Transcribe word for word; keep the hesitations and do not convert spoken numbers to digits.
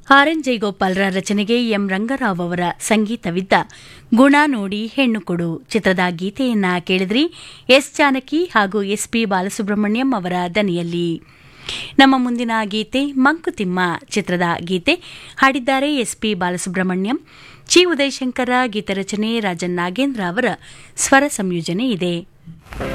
R N ಜಯಗೋಪಾಲ್ರ ರಚನೆಗೆ M Ranga Rao ಅವರ ಸಂಗೀತವಿದ್ದ ಗುಣ ನೋಡಿ ಹೆಣ್ಣು ಕೊಡು ಚಿತ್ರದ ಗೀತೆಯನ್ನ ಕೇಳಿದ್ರಿ. ಎಸ್ ಜಾನಕಿ ಹಾಗೂ ಎಸ್ ಪಿ ಬಾಲಸುಬ್ರಹ್ಮಣ್ಯಂ ಅವರ ದನಿಯಲ್ಲಿ. ನಮ್ಮ ಮುಂದಿನ ಗೀತೆ ಮಂಕುತಿಮ್ಮ ಚಿತ್ರದ ಗೀತೆ. ಹಾಡಿದ್ದಾರೆ ಎಸ್ ಪಿ ಬಾಲಸುಬ್ರಹ್ಮಣ್ಯಂ. ಚಿ ಉದಯಶಂಕರ ಗೀತರಚನೆ, ರಾಜನ್ ನಾಗೇಂದ್ರ ಅವರ ಸ್ವರ ಸಂಯೋಜನೆ ಇದೆ.